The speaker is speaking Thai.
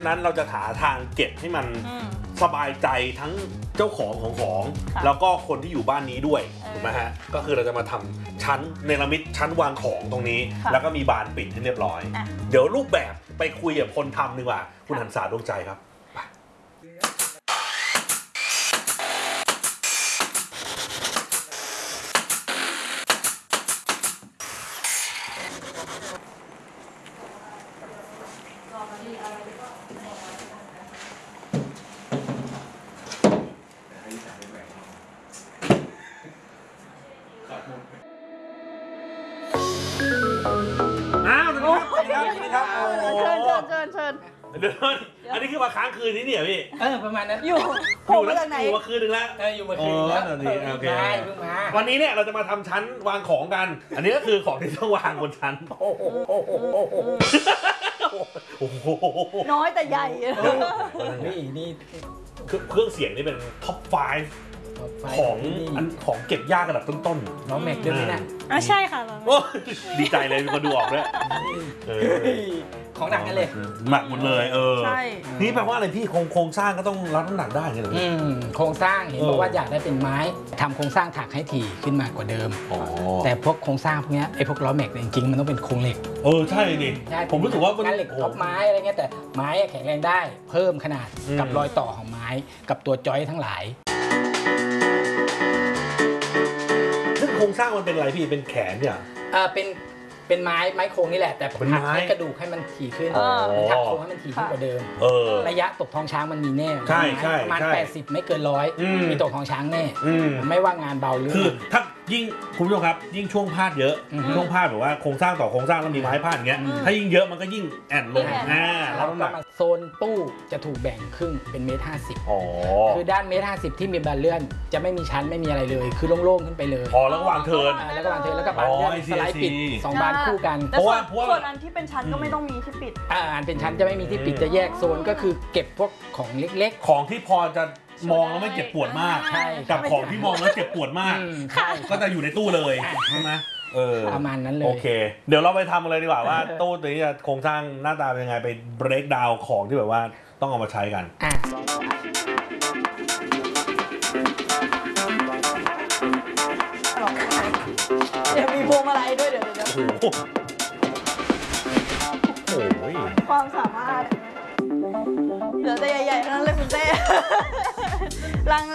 นั้นเราจะหาทางเก็บให้มันสบายใจทั้งเจ้าของแล้วก็คนที่อยู่บ้านนี้ด้วยถูกไหมฮะก็คือเราจะมาทำชั้นเนรมิตชั้นวางของตรงนี้แล้วก็มีบานปิดให้เรียบร้อยเดี๋ยวรูปแบบไปคุยกับคนทำดีกว่าคุณหันษาดวงใจครับเชิญเดี๋ยวอันนี้คือมาค้างคืนที่นี่เหรอพี่ประมาณนั้นอยู่ผมมาจากไหนอยู่มาคืนนึงแล้วอยู่มาคืนแล้วโอเควันนี้เนี่ยเราจะมาทำชั้นวางของกันอันนี้ก็คือของที่ต้องวางบนชั้นน้อยแต่ใหญ่นี่เครื่องเสียงนี่เป็นท็อป5ของเก็บยากระดับต้นๆน้องแม็กด้วยนะใช่ค่ะดีใจเลยมีคนดูออกด้วยของหนักกันเลยหนักหมดเลยใช่นี่แปลว่าอะไรพี่โครงสร้างก็ต้องรับน้ำหนักได้ไงเหรอโครงสร้างเห็นบอกว่าอยากได้เป็นไม้ทำโครงสร้างถักให้ถี่ขึ้นมากว่าเดิมแต่พวกโครงสร้างพวกนี้ไอ้พวกล้อแม็กจริงๆมันต้องเป็นโครงเหล็กใช่ดิผมรู้สึกว่ามันเหล็กท็อปไม้อะไรเงี้ยแต่ไม้แข็งแรงได้เพิ่มขนาดกับรอยต่อของไม้กับตัวจอยทั้งหลายซึ่งโครงสร้างมันเป็นอะไรพี่เป็นแขนเนี่ยเป็นไม้โครงนี่แหละแต่ถักให้กระดูกให้มันถี่ขึ้นถักโครงให้มันถี่ขึ้นกว่าเดิมระยะตกท้องช้างมันมีแน่ประมาณ80ไม่เกิน100มีตกท้องช้างแน่ไม่ว่างานเบาหรือคือถ้ายิ่งคุณผู้ชมครับยิ่งช่วงพาดเยอะช่วงพาดแบบว่าโครงสร้างต่อโครงสร้างแล้วมีไม้พาดอย่างเงี้ยถ้ายิ่งเยอะมันก็ยิ่งแอนลงแล้วน้ำหนักโซนตู้จะถูกแบ่งครึ่งเป็น1.50 คือด้าน1.50 ที่มีบานเลื่อนจะไม่มีชั้นไม่มีอะไรเลยคือโล่งๆขึ้นไปเลยแล้วก็วางเทิร์นแล้วก็บานบานเลื่อนสไลด์ปิด2บานคู่กันเพราะว่าส่วนอันที่เป็นชั้นก็ไม่ต้องมีที่ปิดอันเป็นชั้นจะไม่มีที่ปิดจะแยกโซนก็คือเก็บพวกของเล็กๆของที่พอจะมองแล้วไม่เจ็บปวดมากกับของที่มองแล้วเจ็บปวดมากก็จะอยู่ในตู้เลยใช่ไหมประมาณนั้นเลยโอเคเดี๋ยวเราไปทำกันเลยดีกว่าว่าตู้ตัวนี้จะโครงสร้างหน้าตาเป็นยังไงไป break down ของที่แบบว่าต้องเอามาใช้กันเดี๋ยวมีพวงมาลัยด้วยเดี๋ยวความสามารถเหลือแต่ใหญ่ๆเท่านั้นเลยคุณเต้